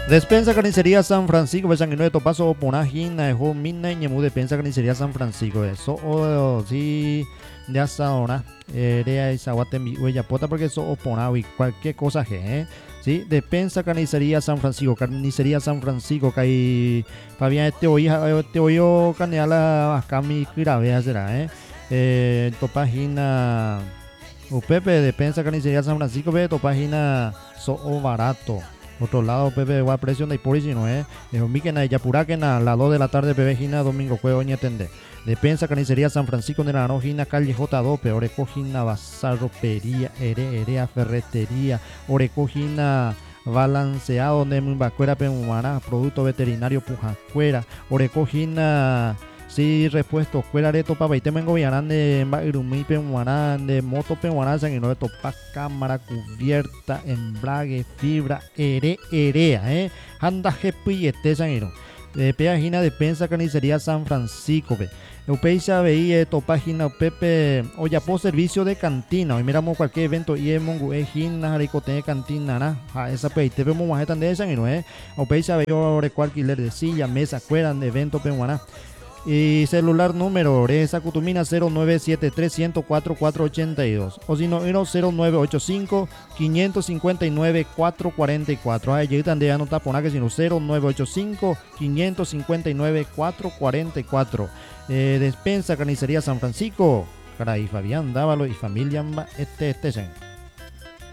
Despensa Carnicería San Francisco, Besanguino de Topazo, Ponajina, Mina y Ñemú, Despensa Carnicería San Francisco, eso, o sí, de asadona, de Izaguate, huella pota, porque eso, oponado y cualquier cosa, sí, Despensa Carnicería San Francisco, Carnicería San Francisco, que hay, Fabián, este hoyo, caneala, acá mi grave, será, tu página, Pepe, Despensa Carnicería San Francisco, ve tu página, so barato. Otro lado, Pepe, igual precio de por si no es. Miquena y Yapuraquena, a las 2 de la tarde, Pepe Gina, domingo, juego, ni atende. Despensa, carnicería San Francisco de la Narojina, calle J2, Orecojina, Bazar, Ropería, Herea, Ferretería, Orecojina, Balanceado, Nembacuera, Pemumana, Producto Veterinario Pujacuera, Orecojina. Sí, repuesto, escuela de topa, y temen gobianan de Irumí, Pemuanán, de moto Pemuanán, sanguino de topa, cámara, cubierta, embrague, fibra, erea, anda jepi, sanguino. Peajina Despensa Carnicería San Francisco, ve. Eupeisa veía tu página Pepe Oyapo servicio de cantina. Hoy miramos cualquier evento y mongu ejina jaricote de cantina na. Esa pe te vemos más tan de esa y no es. Eupeisa veía alquiler de silla, mesa, cueran de evento peruana. Y celular número esa cutumina 0973-104-482 o si no 0985-559-444. Ahí llegan de anotar por que sino 0985-559-444. Despensa Carnicería San Francisco. Caray, Fabián Dávalo y familia este.